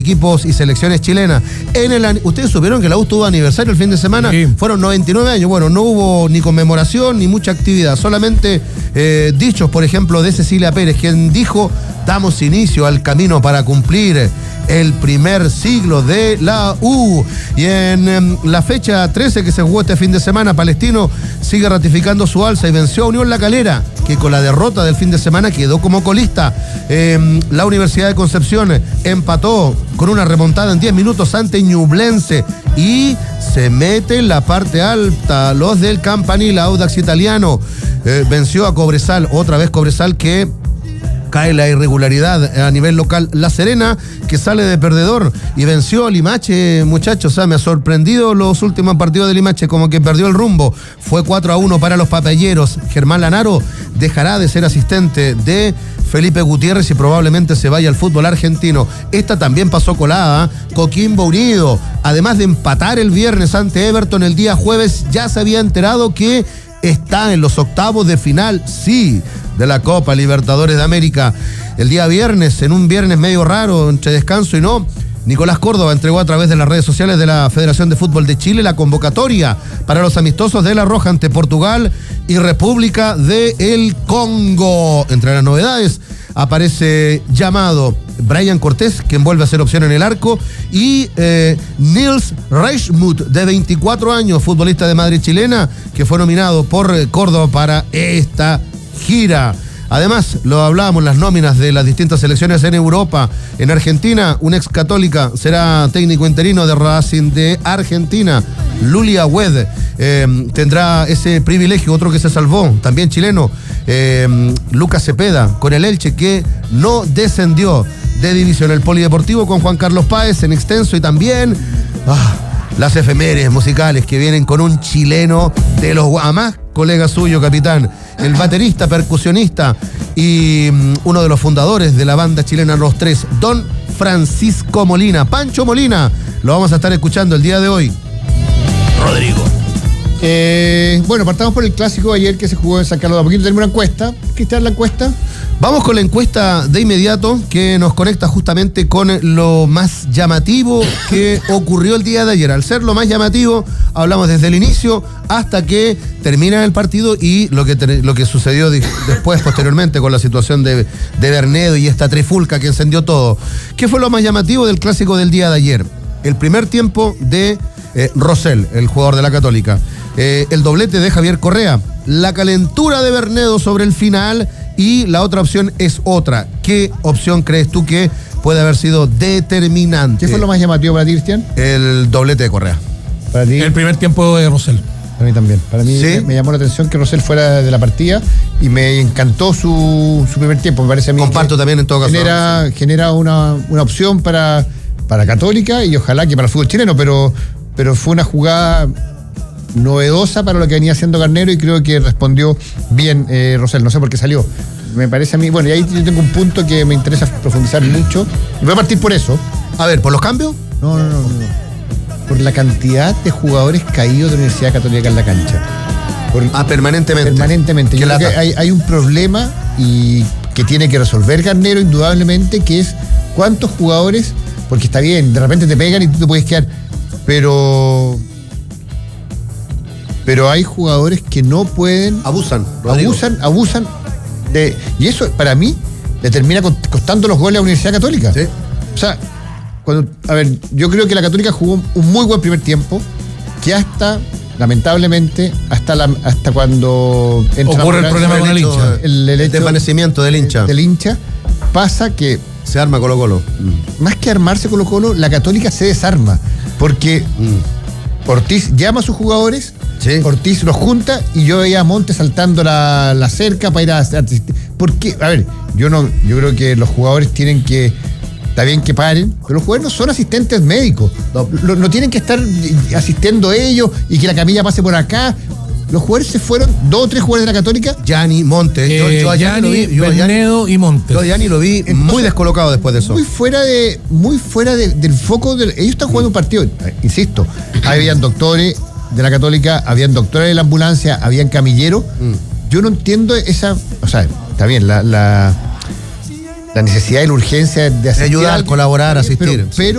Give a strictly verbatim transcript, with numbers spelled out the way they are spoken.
equipos y selecciones chilenas. En el, ¿Ustedes supieron que la U tuvo aniversario el fin de semana? Sí. Fueron noventa y nueve años. Bueno, no hubo ni conmemoración ni mucha actividad, solamente eh, dichos, por ejemplo, de Cecilia Pérez, quien dijo: damos inicio al camino para cumplir el primer siglo de la U. Y en eh, la fecha trece que se jugó este fin de semana, Palestino sigue ratificando su alza y venció a Unión La Calera, que con la derrota del fin de semana quedó como colista. Eh, la Universidad de Concepción empató con una remontada en diez minutos ante Ñublense y se mete en la parte alta. Los del Campanil, Audax Italiano, eh, venció a Cobresal, otra vez Cobresal, que cae la irregularidad a nivel local. La Serena, que sale de perdedor y venció a Limache, muchachos. O sea, me ha sorprendido los últimos partidos de Limache, como que perdió el rumbo. Fue cuatro a uno para los papelleros. Germán Lanaro dejará de ser asistente de Felipe Gutiérrez y probablemente se vaya al fútbol argentino. Esta también pasó colada. Coquimbo Unido, además de empatar el viernes ante Everton, el día jueves ya se había enterado que está en los octavos de final, sí, de la Copa Libertadores de América. El día viernes, en un viernes medio raro, entre descanso y no, Nicolás Córdoba entregó a través de las redes sociales de la Federación de Fútbol de Chile la convocatoria para los amistosos de La Roja ante Portugal y República del Congo. Entre las novedades aparece llamado Brian Cortés, quien vuelve a ser opción en el arco, y eh, Nils Reichmuth, de veinticuatro años, futbolista de madre chilena, que fue nominado por eh, Córdoba para esta gira. Además, lo hablábamos, las nóminas de las distintas selecciones en Europa. En Argentina, un ex Católica será técnico interino de Racing de Argentina. Lulia Wed eh, tendrá ese privilegio. Otro que se salvó, también chileno, eh, Lucas Cepeda, con el Elche, que no descendió de división. El Polideportivo con Juan Carlos Páez en extenso, y también ah, las efemérides musicales que vienen con un chileno de los Guamas, colega suyo, capitán, el baterista, percusionista y um, uno de los fundadores de la banda chilena Los Tres, don Francisco Molina, Pancho Molina. Lo vamos a estar escuchando el día de hoy. Rodrigo. Eh, bueno, partamos por el clásico ayer que se jugó en San Carlos de Apoquindo. Tenemos una encuesta. Cristian, la encuesta. Vamos con la encuesta de inmediato, que nos conecta justamente con lo más llamativo que ocurrió el día de ayer. Al ser lo más llamativo, hablamos desde el inicio hasta que termina el partido y lo que, lo que sucedió después, posteriormente, con la situación de, de Bernedo y esta trifulca que encendió todo. ¿Qué fue lo más llamativo del clásico del día de ayer? El primer tiempo de eh, Rosell, el jugador de la Católica. Eh, el doblete de Javier Correa. La calentura de Bernedo sobre el final. Y la otra opción es otra. ¿Qué opción crees tú que puede haber sido determinante? ¿Qué fue lo más llamativo para ti, Cristian? El doblete de Correa. ¿Para ti? El primer tiempo de Rosell. Para mí también. Para mí, ¿sí? me, me llamó la atención que Rosell fuera de la partida y me encantó su, su primer tiempo. Me parece a mí. Comparto también en todo caso. Genera, sí. genera una, una opción para, para Católica y ojalá que para el fútbol chileno, pero, pero fue una jugada novedosa para lo que venía haciendo Garnero y creo que respondió bien eh, Rosell. No sé por qué salió. Me parece a mí, bueno, y ahí yo tengo un punto que me interesa profundizar mucho. Y voy a partir por eso. A ver, ¿por los cambios? No, no, no, no. Por la cantidad de jugadores caídos de la Universidad Católica en la cancha. Por, ah, permanentemente. Permanentemente. Yo creo que hay, hay un problema y que tiene que resolver Garnero, indudablemente, que es cuántos jugadores, porque está bien, de repente te pegan y tú te puedes quedar, pero... Pero hay jugadores que no pueden... Abusan. Abusan, abusan. De, y eso, para mí, le termina costando los goles a la Universidad Católica. Sí. O sea, cuando, a ver, yo creo que la Católica jugó un muy buen primer tiempo, que hasta, lamentablemente, hasta la, hasta cuando entra ocurre el problema con el hincha. El, el, el desvanecimiento del hincha. Del hincha, pasa que... Se arma Colo Colo. Mm. Más que armarse Colo Colo, la Católica se desarma. Porque mm. Ortiz llama a sus jugadores... Sí. Ortiz los junta y yo veía a Montes saltando la, la cerca para ir a asistir. ¿Por qué? A ver, yo no, yo creo que los jugadores tienen que, está bien que paren, pero los jugadores no son asistentes médicos. No, no, no tienen que estar asistiendo ellos y que la camilla pase por acá. Los jugadores se fueron, dos o tres jugadores de la Católica. Gianni, Montes. Eh, yo, yo a Gianni, Gianni, lo vi, yo Bernedo y Montes. Yo a Gianni lo vi Entonces, muy descolocado después de eso. Muy fuera de, muy fuera de, del foco. Del, ellos están jugando un partido, insisto, habían doctores de la Católica, habían doctores de la ambulancia, habían camilleros. Mm. Yo no entiendo esa, o sea, está bien, la, la la necesidad y la urgencia de asistir. De ayudar, al, colaborar, asistir. Pero, pero